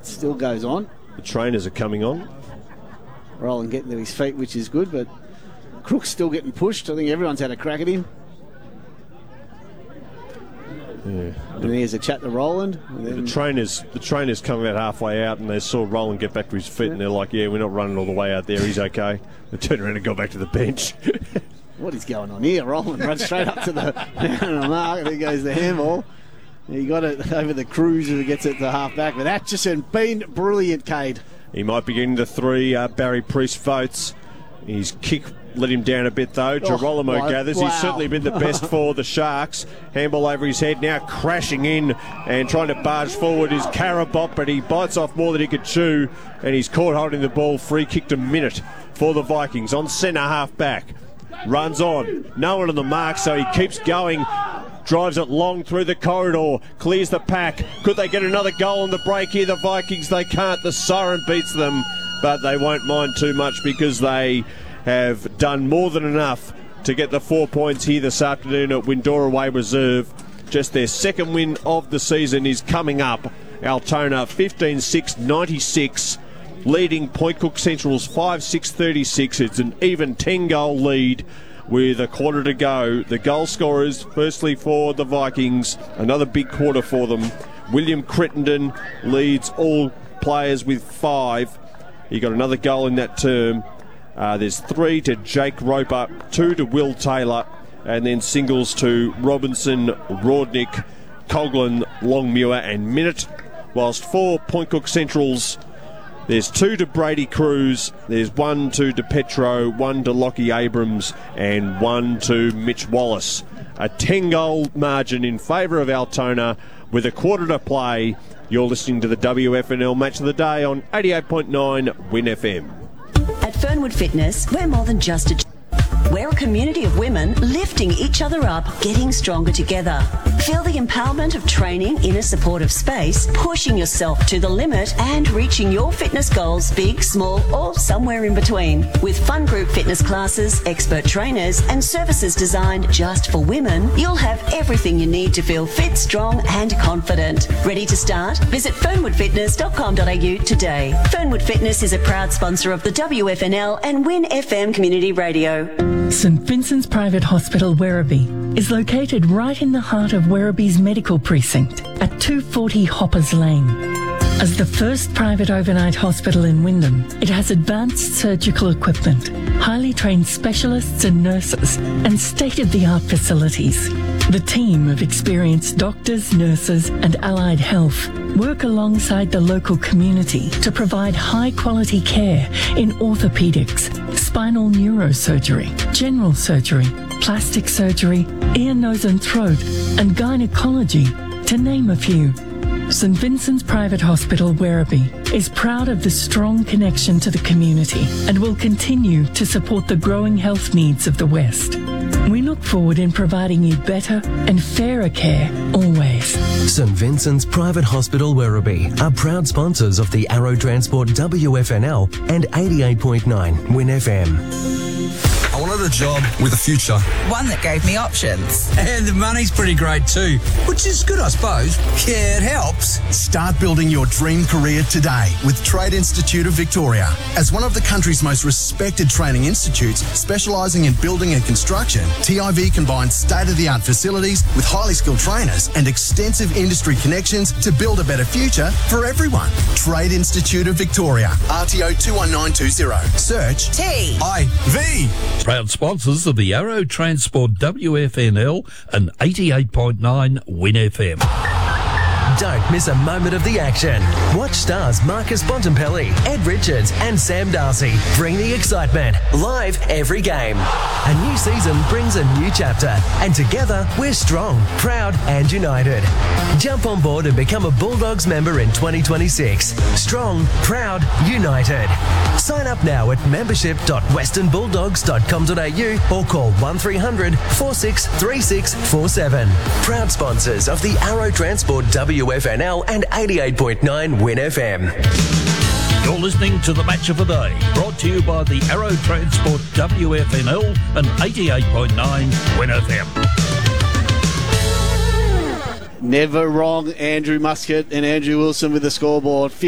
still goes on. The trainers are coming on. Roland getting to his feet, which is good, but Crook's still getting pushed. I think everyone's had a crack at him. Yeah. And there's a chat to Roland. The trainers come about halfway out and they saw Roland get back to his feet and they're like, yeah, we're not running all the way out there, he's okay. They turned around and got back to the bench. What is going on here? Roland runs straight up to the mark, and there goes the handball. He got it over the cruise and gets it to half back, but Atchison been brilliant, Cade. He might be getting the 3 Barry Priest votes. His kick let him down a bit though. Girolamo gathers. He's certainly been the best for the Sharks. Handball over his head, now crashing in and trying to barge forward is Karabot, but he bites off more than he could chew and he's caught holding the ball. Free kicked a minute for the Vikings on centre half back. Runs on. No one on the mark, so he keeps going. Drives it long through the corridor. Clears the pack. Could they get another goal on the break here? The Vikings, they can't. The siren beats them, but they won't mind too much because they have done more than enough to get the 4 points here this afternoon at Windora Way Reserve. Just their second win of the season is coming up. Altona 15-6, 96. Leading Point Cook Central's 5-6-36. It's an even 10-goal lead with a quarter to go. The goal scorers, firstly for the Vikings, another big quarter for them. William Crittenden leads all players with 5. He got another goal in that term. There's 3 to Jake Roper, 2 to Will Taylor, and then singles to Robinson, Rodnick, Coughlin, Longmuir and Minnett. Whilst for Point Cook Centrals, there's 2 to Brady Cruz, there's 1 to DePetro, 1 to Lockie Abrams and 1 to Mitch Wallace. A 10-goal margin in favour of Altona with a quarter to play. You're listening to the WFNL Match of the Day on 88.9 Win FM. At Fernwood Fitness, we're more than just a... We're a community of women lifting each other up, getting stronger together. Feel the empowerment of training in a supportive space, pushing yourself to the limit and reaching your fitness goals, big, small or somewhere in between. With fun group fitness classes, expert trainers and services designed just for women, you'll have everything you need to feel fit, strong and confident. Ready to start? Visit fernwoodfitness.com.au today. Fernwood Fitness is a proud sponsor of the WFNL and Win FM Community Radio. St Vincent's Private Hospital Werribee is located right in the heart of Werribee's medical precinct at 240 Hoppers Lane. As the first private overnight hospital in Wyndham, it has advanced surgical equipment, highly trained specialists and nurses, and state-of-the-art facilities. The team of experienced doctors, nurses and allied health work alongside the local community to provide high-quality care in orthopedics, spinal neurosurgery, general surgery, plastic surgery, ear, nose and throat, and gynecology, to name a few. St Vincent's Private Hospital Werribee is proud of the strong connection to the community and will continue to support the growing health needs of the West. We look forward in providing you better and fairer care always. St Vincent's Private Hospital Werribee are proud sponsors of the Arrow Transport WFNL and 88.9 Win FM. I wanted a job with a future. One that gave me options. And the money's pretty great too, which is good, I suppose. Yeah, it helps. Start building your dream career today with Trade Institute of Victoria. As one of the country's most respected training institutes specialising in building and construction, TIV combines state-of-the-art facilities with highly skilled trainers and extensive industry connections to build a better future for everyone. Trade Institute of Victoria, RTO 21920. Search TIV. Proud sponsors of the Arrow Transport WFNL and 88.9 Win FM. Don't miss a moment of the action. Watch stars Marcus Bontempelli, Ed Richards and Sam Darcy bring the excitement live every game. A new season brings a new chapter, and together we're strong, proud and united. Jump on board and become a Bulldogs member in 2026. Strong, proud, united. Sign up now at membership.westernbulldogs.com.au or call 1300 463647. Proud sponsors of the Arrow Transport WFNL and 88.9 Win FM. You're listening to the Match of the Day, brought to you by the Arrow Transport WFNL and 88.9 Win FM. Never wrong, Andrew Muscat and Andrew Wilson with the scoreboard.